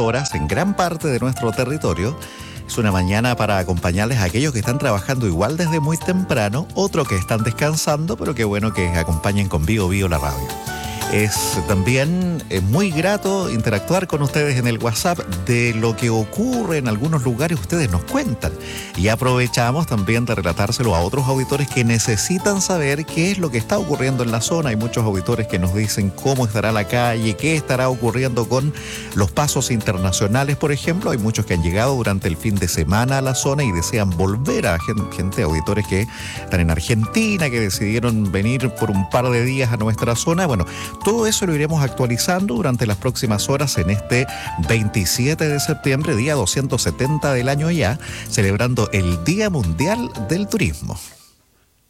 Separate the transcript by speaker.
Speaker 1: horas en gran parte de nuestro territorio. Es una mañana para acompañarles a aquellos que están trabajando igual desde muy temprano, otros que están descansando, pero qué bueno que acompañen con Bío Bío la radio. Es también muy grato interactuar con ustedes en el WhatsApp de lo que ocurre en algunos lugares, ustedes nos cuentan. Y aprovechamos también de relatárselo a otros auditores que necesitan saber qué es lo que está ocurriendo en la zona. Hay muchos auditores que nos dicen cómo estará la calle, qué estará ocurriendo con los pasos internacionales, por ejemplo. Hay muchos que han llegado durante el fin de semana a la zona y desean volver a gente, auditores que están en Argentina, que decidieron venir por un par de días a nuestra zona. Bueno, todo eso lo iremos actualizando durante las próximas horas en este 27 de septiembre, día 270 del año ya, celebrando el Día Mundial del Turismo.